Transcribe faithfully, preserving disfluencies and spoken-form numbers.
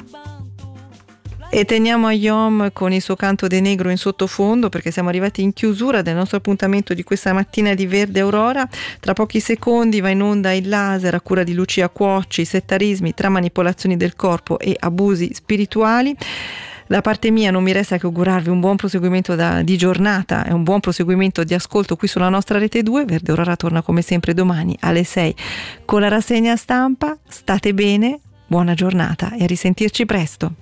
E teniamo a Yom con il suo canto de negro in sottofondo, perché siamo arrivati in chiusura del nostro appuntamento di questa mattina di Verde Aurora. Tra pochi secondi va in onda il laser a cura di Lucia Cuocci, settarismi tra manipolazioni del corpo e abusi spirituali. Da parte mia non mi resta che augurarvi un buon proseguimento da, di giornata e un buon proseguimento di ascolto qui sulla nostra Rete due. Verde Aurora torna come sempre domani alle sei con la rassegna stampa. State bene, buona giornata e a risentirci presto.